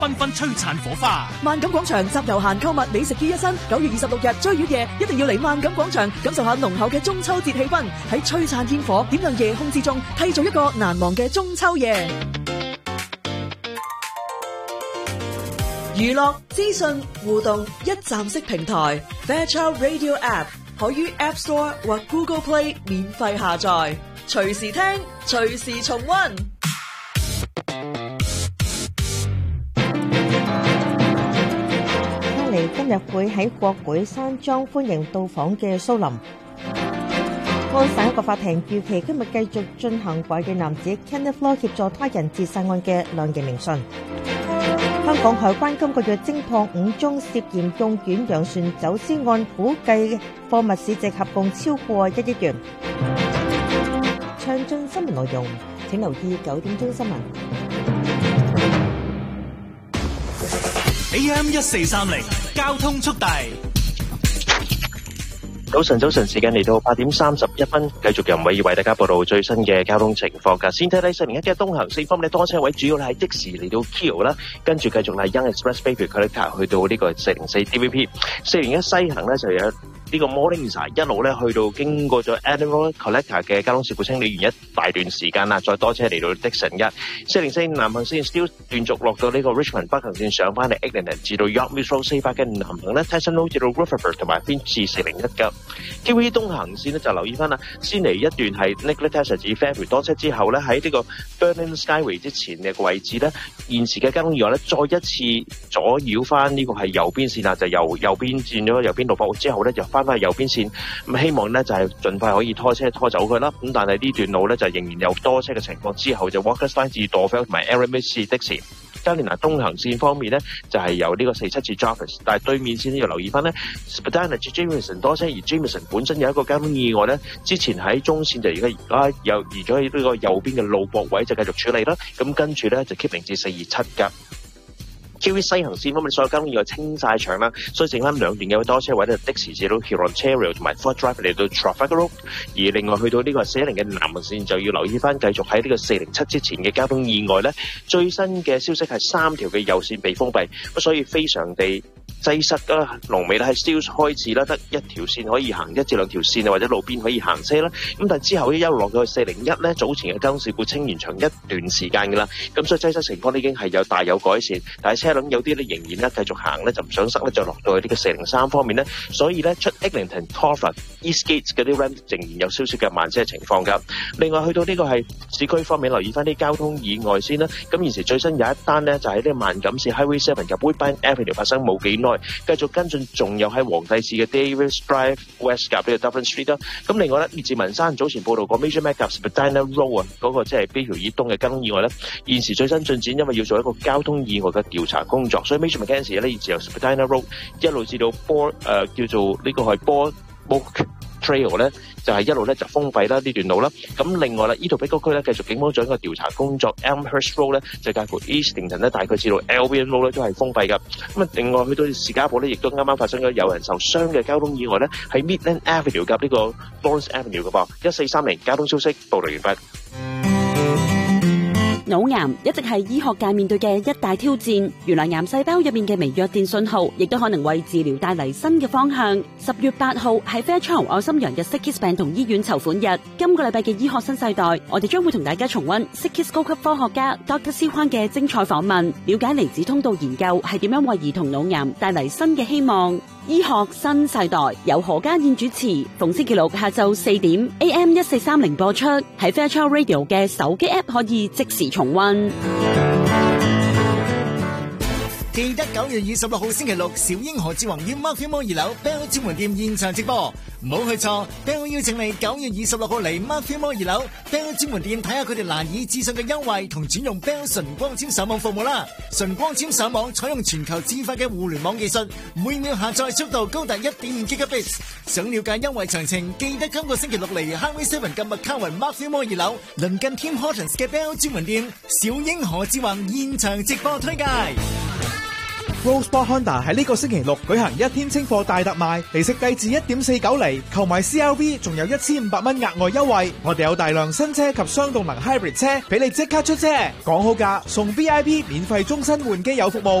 繽紛璀璨火花。 萬錦廣場集郵閒購物美食於一身，9月26日追魚夜一定要嚟萬錦廣場感受下濃厚嘅中秋節氣氛，喺璀璨煙火點亮夜空之中，締造一個難忘嘅中秋夜。娛樂資訊互動一站式平台 Fairchild Radio App 可於 App Store 或 Google Play 免費下載，隨時聽，隨時重溫。 聽嚟今日會喺國會山莊歡迎到訪嘅蘇林。安省一個法庭預期今日繼續進行懷疑男子 Kenneth Law 協助他人自殺案嘅量刑聆訊。香港海關今個月偵破5宗涉嫌用遠洋船走私案，估計貨物市值合共超過1億元。詳盡新聞內容，請留意9點鐘新聞。 AM1430交通速遞。 早晨，時間嚟到8點31分，繼續由偉為大家報道最新嘅交通情況㗎。先睇睇401嘅東行4方面多車位，主要係即時嚟到 Kio 啦，跟住繼續係 Young Express Baby Collector 去到呢個404 DVP。401西行咧就有呢個 Morningside 一路咧去到經過咗 Animal Collector 嘅交通事故清理完一大段時間啦，再多車嚟到 Dixon 404南行線 still 斷續落到呢個 Richmond 北行線上翻嚟 Eglinton 至到 York Mills Road 400嘅南行咧 Tyson Road 至到 Rutherford 同埋 Finch 401㗎。QE 東行線咧就留意翻啦，先嚟一段係 Nikola Tesla 至 Fairview 多車之後咧，喺呢個 Burning Skyway 之前嘅個位置咧，現時嘅交通意外咧再一次阻擾翻呢個係右邊線啊，就由右邊轉咗右邊路博之後咧就翻去右邊線，咁希望咧就係盡快可以拖車拖走佢啦。咁但係呢段路咧就仍然有多車嘅情況，之後就 Walker's Line 至 Dorville 同埋 Aramis 至 Dixie。加連拿東行線方面咧，就係由呢個47至 Jarvis， 但係對面線要留意翻咧 Spadina 至 Jameson 多車，而 Jameson 本身有一個交通意外咧，之前喺中線就而家又移咗喺呢個右邊嘅路駁位就繼續處理啦。咁跟住咧就 keep 至427㗎。QE 西行線方面所有交通意外清晒場啦，所以剩翻兩段嘅多車位咧，的士至到 Hurontario 同埋 Fort Drive 嚟到 Trafalgar Road， 而另外去到呢個410嘅南行線就要留意翻，繼續喺呢個407之前嘅交通意外咧，最新嘅消息係3條嘅右線被封閉，咁所以非常地擠塞啦，龍尾咧喺 Steeles 開始啦，得一條線可以行，1至2條線或者路邊可以行車啦。咁但係之後一路落到去401咧，早前嘅交通事故清完場一段時間㗎啦，咁所以擠塞情況已經係大有改善，但係車輛有啲咧仍然咧繼續行咧就唔想塞咧，就落到去呢個403方面咧，所以咧出 Eglinton、Torford、Eastgate 嗰啲 ramp 仍然有少少嘅慢車情況㗎。另外去到呢個係市區方面，留意翻啲交通意外先啦。咁現時最新有一單咧就喺呢個萬錦市 Highway 7及 Woodbine Avenue 發生冇幾耐，繼續跟進，仲有喺皇帝市嘅 Davis Drive West 夾呢個 Dublin Street 啦。咁另外咧，列治文山早前報道過 Major Macca's Spadina Road 嗰個即係卑橋以東嘅交通意外咧，現時最新進展，因為要做一個交通意外嘅調查工作，所以 Major Mackenzie 咧自由 Spadina Road 一路至到叫做呢個係Bourke Trail 咧，就係一路咧就封閉啦呢段路啦。咁另外啦，呢度比嗰區咧繼續警方做一個調查工作 ，Elmhurst Road 咧就介乎 Eastington 咧大概至到 Albion Road 咧都係封閉噶。咁啊，另外去到士嘉堡咧，亦都啱啱發生咗有人受傷嘅交通意外咧，喺 Midland Avenue 夾呢個 Lawrence Avenue 嘅噃。1430交通消息報道完畢。 腦癌一直係醫學界面對嘅一大挑戰，原來癌細胞入面嘅微弱電信號，亦都可能為治療帶嚟新嘅方向。10月8號係 Fairchild 愛心洋日 Sickkids 病童醫院籌款日，今個禮拜嘅醫學新世代，我哋將會同大家重溫 Sickkids 高級科學家 Dr. C. Huang 嘅精彩訪問，了解離子通道研究係點樣為兒童腦癌帶嚟新嘅希望。醫學新世代由何家燕主持，逢星期六下晝4點 AM1430 播出，喺 Fairchild Radio 嘅手機 App 可以即時重溫。 記得9月26號星期六，小英何志宏於 Markham Mall 2樓 Bell 專門店現場直播，唔好去錯。Bell 邀請你9月26號嚟 Markham Mall 2樓 Bell 專門店睇下佢哋難以置信嘅優惠同轉用 Bell 純光纖上網服務啦。純光纖上網採用全球自發嘅互聯網技術，每秒下載速度高達 1.5 Gigabits。想了解優惠詳情，記得今個星期六嚟 Highway 7及 McCowan Markham Mall 2樓鄰近 Tim Hortons 嘅 Bell 專門店，小英何志宏現場直播推介。 Roadsport Honda 喺呢個星期六舉行一天清貨大特賣，利息低至 1.49 厘，購買 CRV 仲有1500蚊額外優惠。我哋有大量新車及雙動能 hybrid 車俾你即刻出車，講好價送 VIP 免費終身換機油服務。